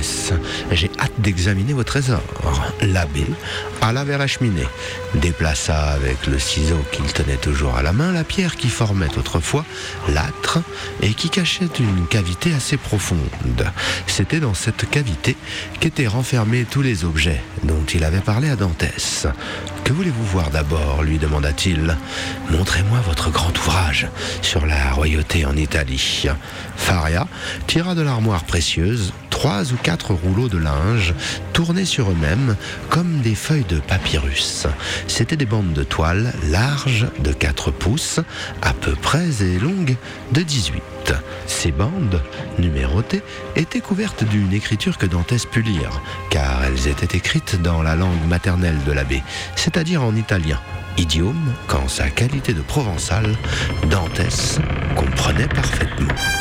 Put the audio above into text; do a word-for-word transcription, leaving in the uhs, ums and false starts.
Dantès, j'ai hâte d'examiner vos trésors. » L'abbé alla vers la cheminée, déplaça avec le ciseau qu'il tenait toujours à la main la pierre qui formait autrefois l'âtre et qui cachait une cavité assez profonde. C'était dans cette cavité qu'étaient renfermés tous les objets dont il avait parlé à Dantès. « Que voulez-vous voir d'abord ?» lui demanda-t-il. « Montrez-moi votre grand ouvrage sur la royauté en Italie. » Faria tira de l'armoire précieuse trois ou quatre rouleaux de linge tournés sur eux-mêmes comme des feuilles de papyrus. C'étaient des bandes de toile larges de quatre pouces à peu près et longues de dix-huit. Ces bandes, numérotées, étaient couvertes d'une écriture que Dantès put lire, car elles étaient écrites dans la langue maternelle de l'abbé, c'est-à-dire en italien, idiome qu'en sa qualité de provençal, Dantès comprenait parfaitement.